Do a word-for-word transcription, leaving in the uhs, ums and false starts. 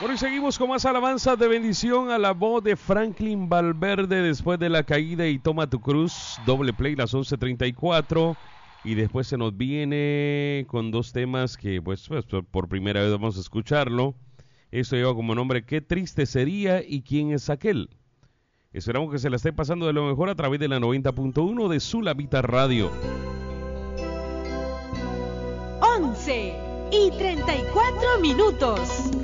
Bueno, y seguimos con más alabanzas de bendición a la voz de Franklin Valverde después de la caída y Toma tu cruz, doble play, las once treinta y cuatro. Y después se nos viene con dos temas que pues, pues por primera vez vamos a escucharlo. Esto lleva como nombre Qué triste sería y quién es aquel. Esperamos que se la esté pasando de lo mejor a través de la noventa punto uno de Sulamita Radio. once y treinta y cuatro minutos.